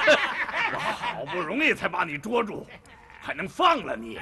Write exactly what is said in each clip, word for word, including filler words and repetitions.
我好不容易才把你捉住，还能放了你？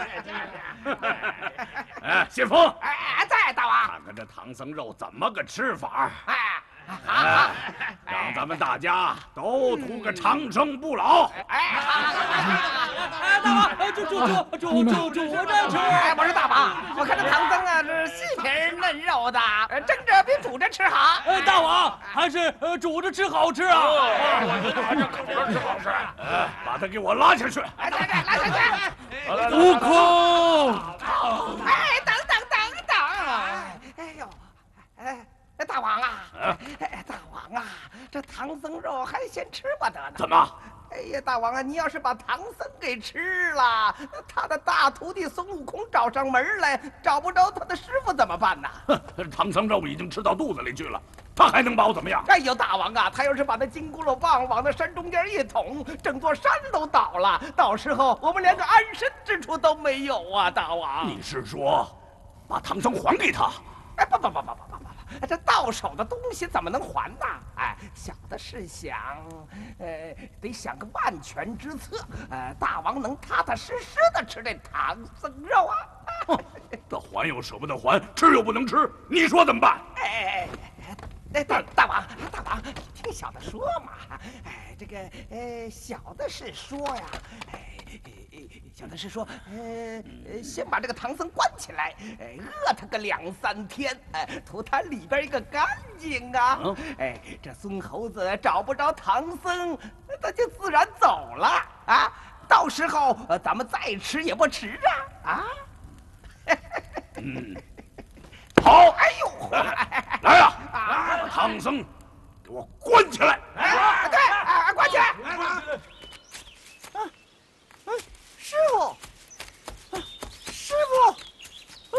哎，谢峰， 哎，在大王。 看看这唐僧肉怎么个吃法？ 哎，好好， 让咱们大家都图个长生不老。 哎，好， 哎，大王，煮煮煮煮煮煮着吃。 哎，我说大王，我看这唐僧啊，这细皮嫩肉的，蒸着比煮着吃好。 哎，大王，还是呃煮着吃好吃啊！ 我觉得还是煮着吃好吃。哎，把他给我拉下去！ 哎，来来，拉下去！ 悟空， 哎，等等等等！哎呦，哎。大王啊，哎，大王啊，这唐僧肉还嫌吃不得呢。 怎么？ 哎呀，大王啊，你要是把唐僧给吃了，他的大徒弟孙悟空找上门来，找不着他的师傅怎么办呢？ 哼，唐僧肉已经吃到肚子里去了，他还能把我怎么样？ 哎呦，大王啊，他要是把那金箍噜棒往那山中间一捅，整座山都倒了，到时候我们连个安身之处都没有啊！大王， 你是说把唐僧还给他？ 哎，不不不不不不不。这到手的东西怎么能还呢？哎，小的是想，呃，得想个万全之策，呃，大王能踏踏实实的吃这唐僧肉啊！ 哼，这还又舍不得还，吃又不能吃，你说怎么办？ 哎，哎，大大王，大王，你听小的说嘛，哎，这个，呃，小的是说呀，哎。小的是说，呃，先把这个唐僧关起来，饿他个两三天，哎，图他里边一个干净啊！嗯、哎，这孙猴子找不着唐僧，他就自然走了啊！到时候咱们再吃也不迟啊！啊！ 嗯，好， 哎呦， 来呀、啊，把唐僧给我关起来！ 哎，对，哎，关起来！师傅，师傅，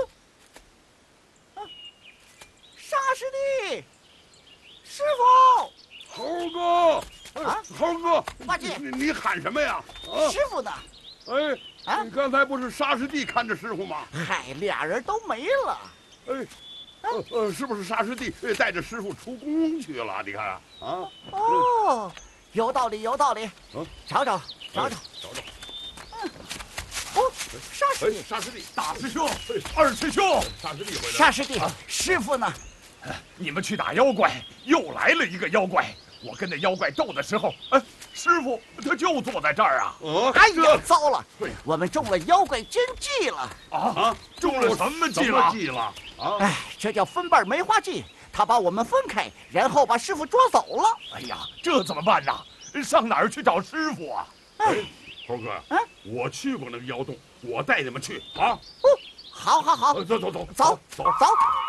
沙师弟，师傅， 猴哥， 啊， 猴哥， 八戒， 你你喊什么呀？啊， 师傅呢？ 哎， 啊， 你刚才不是沙师弟看着师傅吗？ 嗨，俩人都没了。 哎，呃呃，是不是沙师弟带着师傅出宫去了？你看啊，啊， 哦，有道理，有道理。 嗯， 找找，找找， 找找。 哦，沙师弟， 沙师弟， 大师兄，二师兄， 沙师弟回来了。 沙师弟，师傅呢？ 你们去打妖怪，又来了一个妖怪。我跟那妖怪斗的时候，哎，师傅他就坐在这儿啊。 哦， 哎呀，糟了，我们中了妖怪奸计了。 啊，中了什么计了？ 计了？啊， 哎，这叫分瓣梅花计。他把我们分开，然后把师傅捉走了。 哎呀，这怎么办呢？上哪儿去找师傅啊？ 哎，猴哥， 啊， 我去过那个妖洞，我带你们去啊。 哦，好，好，好， 走走走走走走。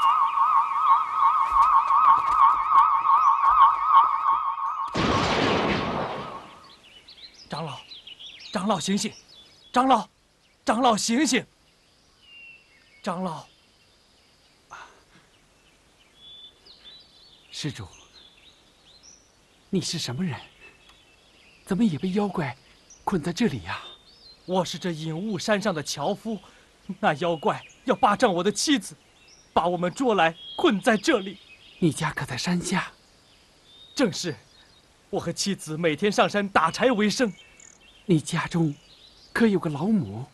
长老，长老醒醒！长老，长老醒醒！长老， 施主，你是什么人？怎么也被妖怪困在这里呀？ 我是这隐雾山上的樵夫，那妖怪要霸占我的妻子，把我们捉来困在这里。 你家可在山下？ 正是，我和妻子每天上山打柴为生。 你家中可有个老母？